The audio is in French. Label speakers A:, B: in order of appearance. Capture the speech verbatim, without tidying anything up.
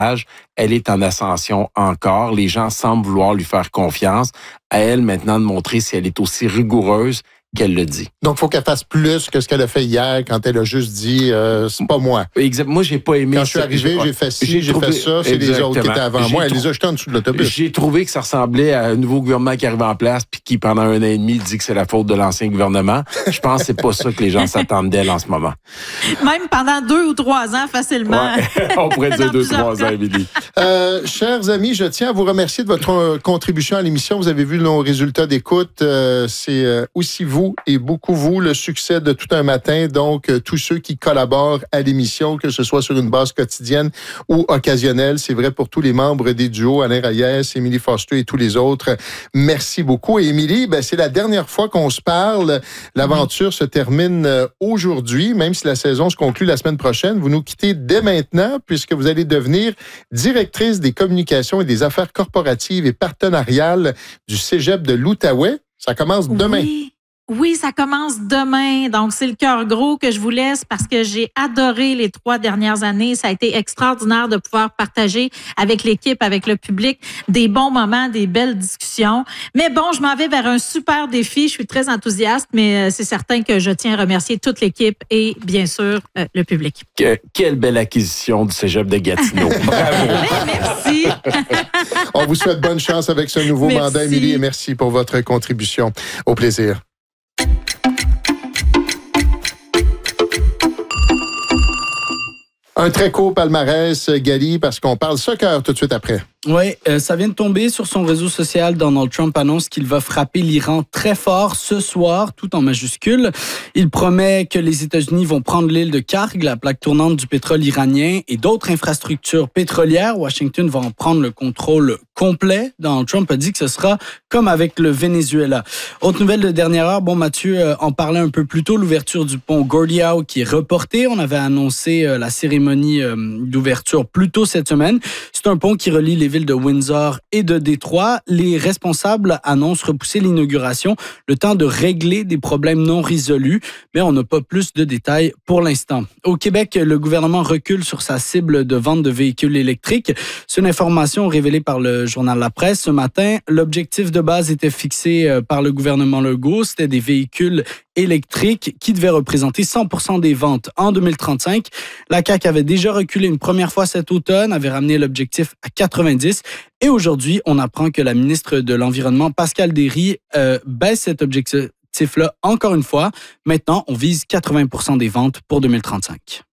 A: Elle est en ascension encore. Les gens semblent vouloir lui faire confiance. À elle maintenant de montrer si elle est aussi rigoureuse qu'elle le dit.
B: Donc, il faut qu'elle fasse plus que ce qu'elle a fait hier quand elle a juste dit euh, « c'est pas moi ».
A: Exact. Moi, j'ai pas aimé
B: Quand je suis arrivé, j'ai fait ci, j'ai, j'ai trouvé, fait ça, c'est les autres qui étaient avant j'ai moi. Elle trou- les a jetés en dessous de l'autobus.
A: J'ai trouvé que ça ressemblait à un nouveau gouvernement qui arrive en place puis qui, pendant un an et demi, dit que c'est la faute de l'ancien gouvernement. Je pense que c'est pas ça que les gens s'attendent d'elle en ce moment.
C: Même pendant deux ou trois ans, facilement.
A: Ouais. On pourrait dire deux, trois ans, Émilie.
B: Euh, chers amis, je tiens à vous remercier de votre contribution à l'émission. Vous avez vu nos résultats d'écoute. Euh, c'est euh, aussi vous et beaucoup vous, le succès de Tout un matin. Donc, euh, tous ceux qui collaborent à l'émission, que ce soit sur une base quotidienne ou occasionnelle, c'est vrai pour tous les membres des duos, Alain Reyes, Émilie Foster et tous les autres. Merci beaucoup. Et Émilie, ben, c'est la dernière fois qu'on se parle. L'aventure mmh. se termine aujourd'hui, même si la saison se conclut la semaine prochaine. Vous nous quittez dès maintenant, puisque vous allez devenir directrice des communications et des affaires corporatives et partenariales du Cégep de l'Outaouais. Ça commence demain.
C: Oui. Oui, ça commence demain. Donc, c'est le cœur gros que je vous laisse parce que j'ai adoré les trois dernières années. Ça a été extraordinaire de pouvoir partager avec l'équipe, avec le public, des bons moments, des belles discussions. Mais bon, je m'en vais vers un super défi. Je suis très enthousiaste, mais c'est certain que je tiens à remercier toute l'équipe et, bien sûr, euh, le public.
A: Que, quelle belle acquisition du Cégep de Gatineau. Bravo.
C: Merci.
B: On vous souhaite bonne chance avec ce nouveau merci. mandat, Émilie, et merci pour votre contribution. Au plaisir. Un très court palmarès, Gali, parce qu'on parle soccer tout de suite après.
D: Oui, euh, ça vient de tomber sur son réseau social. Donald Trump annonce qu'il va frapper l'Iran très fort ce soir, tout en majuscules. Il promet que les États-Unis vont prendre l'île de Karg, la plaque tournante du pétrole iranien, et d'autres infrastructures pétrolières. Washington va en prendre le contrôle complet. Donald Trump a dit que ce sera comme avec le Venezuela. Autre nouvelle de dernière heure, bon, Mathieu euh, en parlait un peu plus tôt, l'ouverture du pont Gordie Howe qui est reportée. On avait annoncé euh, la cérémonie euh, d'ouverture plus tôt cette semaine. C'est un pont qui relie les villes de Windsor et de Détroit. Les responsables annoncent repousser l'inauguration, le temps de régler des problèmes non résolus, mais on n'a pas plus de détails pour l'instant. Au Québec, le gouvernement recule sur sa cible de vente de véhicules électriques. C'est une information révélée par le journal La Presse ce matin. L'objectif de base était fixé par le gouvernement Legault. C'était des véhicules électriques qui devaient représenter cent pour cent des ventes en deux mille trente-cinq. La C A Q avait déjà reculé une première fois cet automne, avait ramené l'objectif à quatre-vingt-dix. Et aujourd'hui, on apprend que la ministre de l'Environnement, Pascale Derry, euh, baisse cet objectif-là encore une fois. Maintenant, on vise quatre-vingts pour cent des ventes pour deux mille trente-cinq.